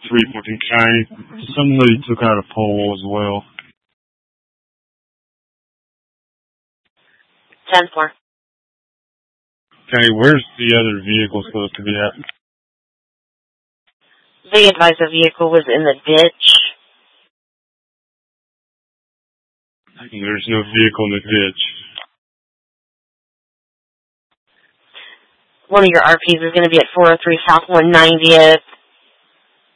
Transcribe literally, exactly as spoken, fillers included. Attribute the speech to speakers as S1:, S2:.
S1: three Morton County. Somebody took out a pole as well.
S2: ten four.
S1: Okay, where's the other vehicle supposed to be at?
S2: They advised the vehicle was in the ditch.
S1: There's no vehicle in the ditch.
S2: One of your R Ps is going to be at four oh three South one ninetieth.